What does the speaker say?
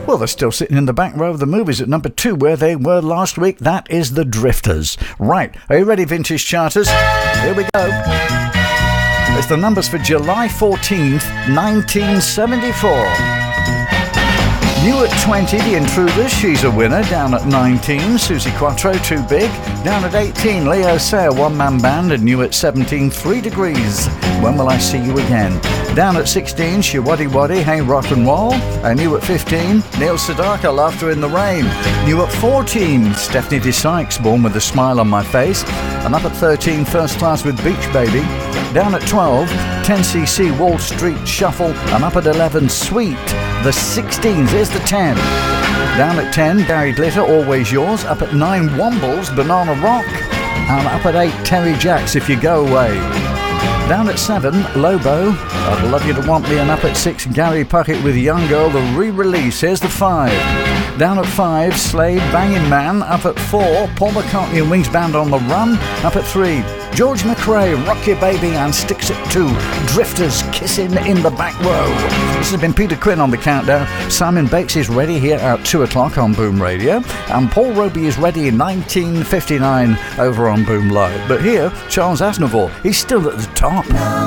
Well, they're still sitting in the back row of the movies at number 2 where they were last week. That is The Drifters. Right, are you ready, Vintage Charters? Here we go. It's the numbers for July 14th, 1974. New at 20, The Intruders, she's a winner. Down at 19, Susie Quattro, Too Big. Down at 18, Leo Sayer, One Man Band. And new at 17, 3 Degrees, When Will I See You Again. Down at 16, Shiwaddy Waddy, Hey Rock and Roll. And new at 15, Neil Sedaka, Laughter in the Rain. New at 14, Stephanie D. Sykes, Born with a Smile on My Face. And up at 13, First Class with Beach Baby. Down at 12, 10cc, Wall Street Shuffle. And up at 11, Sweet, The 16s. Here's the 10. Down at 10, Gary Glitter, Always Yours. Up at 9, Wombles, Banana Rock. And up at 8, Terry Jacks, If You Go Away. Down at 7, Lobo, I'd Love You to Want Me. And up at 6, Gary Puckett with Young Girl, the re-release. Here's the 5. Down at 5, Slade, Bangin' Man. Up at 4, Paul McCartney and Wings Band, On the Run. Up at 3, George McRae, Rock Your Baby, and Sticks at 2, Drifters, Kissing in the Back Row. This has been Peter Quinn on the countdown. Simon Bates is ready here at 2 o'clock on Boom Radio. And Paul Roby is ready in 1959 over on Boom Live. But here, Charles Aznavour, he's still at the top.